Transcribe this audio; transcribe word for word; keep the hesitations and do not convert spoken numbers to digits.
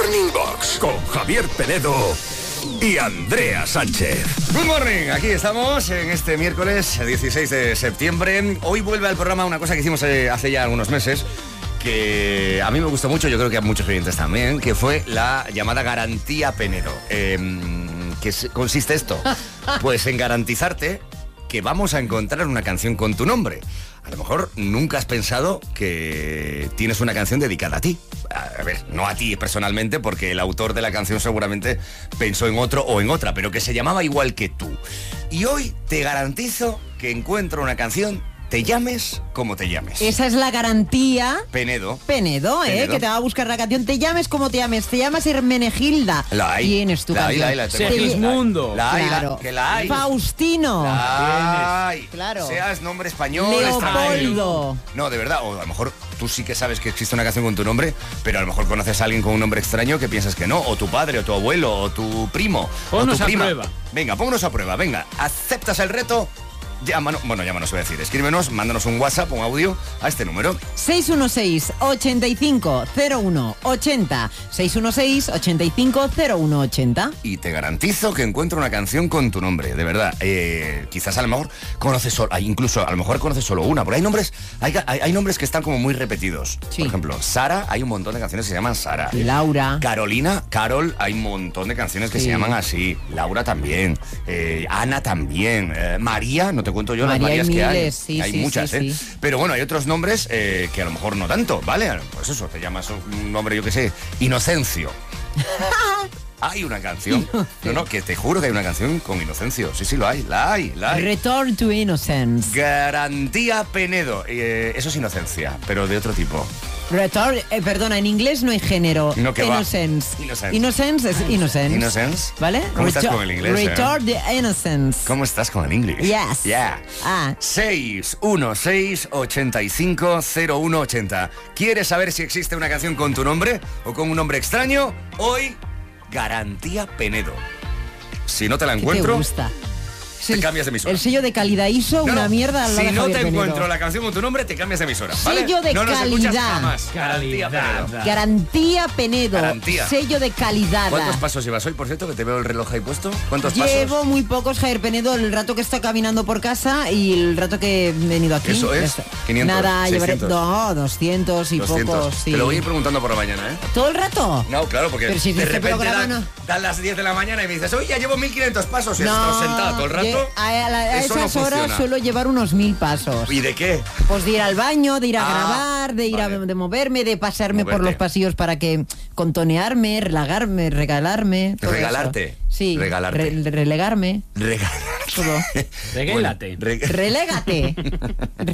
Morning Box con Javier Penedo y Andrea Sánchez. Good morning, aquí estamos en este miércoles dieciséis de septiembre. Hoy vuelve al programa una cosa que hicimos eh, hace ya algunos meses, que a mí me gustó mucho, yo creo que a muchos oyentes también, que fue la llamada Garantía Penedo. Eh, ¿Qué consiste esto? Pues en garantizarte que vamos a encontrar una canción con tu nombre. A lo mejor nunca has pensado que tienes una canción dedicada a ti. A ver, no a ti personalmente, porque el autor de la canción seguramente pensó en otro o en otra, pero que se llamaba igual que tú. Y hoy te garantizo que encuentro una canción, te llames como te llames. Esa es la garantía. Penedo. Penedo, ¿eh? Penedo. Que te va a buscar la canción. Te llames como te llames. Te llamas Hermenegilda. La hay. Tienes tu la hay, canción. la hay, la tengo. Segismundo. La hay, Claro. la, que la hay. Faustino. La hay. Claro. Seas nombre español, Leopoldo. extranjero. No, de verdad. O a lo mejor tú sí que sabes que existe una canción con tu nombre, pero a lo mejor conoces a alguien con un nombre extraño que piensas que no. O tu padre, o tu abuelo, o tu primo. Ponnos o tu a prima. prueba. Venga, pónganos a prueba. Venga, ¿aceptas el reto? Llámanos, bueno, llámanos, voy a decir, escríbenos, mándanos un WhatsApp, un audio a este número. seis uno seis, ocho cinco cero uno ocho cero. seis uno seis, ocho cinco cero uno ocho cero. Y te garantizo que encuentro una canción con tu nombre, de verdad. Eh, quizás a lo mejor conoces solo, incluso a lo mejor conoces solo una, porque hay nombres, hay, hay, hay nombres que están como muy repetidos. Sí. Por ejemplo, Sara, hay un montón de canciones que se llaman Sara. Laura. Carolina, Carol, hay un montón de canciones que Sí. se llaman así. Laura también. Eh, Ana también. Eh, María, no te cuento yo las María hay Marías que hay. miles, sí, hay sí, muchas, sí, ¿eh? sí. Pero bueno, hay otros nombres eh, que a lo mejor no tanto, ¿vale? Pues eso, te llamas un nombre, yo qué sé, Inocencio. Hay una canción. No, no, que te juro que hay una canción con Inocencio. Sí, sí, lo hay, la hay, la hay. Return to Innocence. Garantía Penedo. Eh, eso es inocencia, pero de otro tipo. Return, eh, perdona, en inglés no hay género. No, que va. Innocence. Innocence. Innocence es innocence. Innocence. ¿Vale? ¿Cómo estás Retur- con el inglés, eh? Return the Innocence. ¿Cómo estás con el inglés? Yes. Yeah. Ah. seis uno seis, ocho cinco cero uno ocho cero. ¿Quieres saber si existe una canción con tu nombre o con un nombre extraño? Hoy, Garantía Penedo. Si no te la ¿Qué encuentro, te gusta? te El- cambias de emisora. El sello de calidad I S O, No, una no, mierda al lado si de no Javier te Penedo. encuentro la canción con tu nombre, te cambias de emisora, ¿vale? Sello de no nos escuchas calidad. jamás. Garantía Calidad. Penedo. Garantía Penedo. Garantía. Sello de calidad. ¿Cuántos pasos llevas hoy, por cierto, que te veo el reloj ahí puesto? ¿Cuántos Llevo pasos? muy pocos, Javier Penedo, el rato que está caminando por casa y el rato que he venido aquí. ¿Eso es? quinientos, Nada, llevaré seiscientos. No, doscientos y doscientos. pocos. Sí. Te lo voy a ir preguntando por la mañana, ¿eh? ¿Todo el rato? No, claro, porque Pero si de este repente programa dan, no- dan las diez de la mañana y me dices, oye, ya llevo mil quinientos pasos y has estado sentada todo el rato. ye- A, a la- a Eso no esas horas funciona. suelo llevar unos mil pasos. ¿Y de qué? Pues de ir al baño, de ir a Ah, grabar, de ir vale. a de moverme, de pasearme por Moverte. los pasillos para que contonearme, relagarme, regalarme. todo Regalarte. eso. Sí. Regalarte. re- relegarme. Regalarte. Todo. Regálate. Bueno, re- Relégate.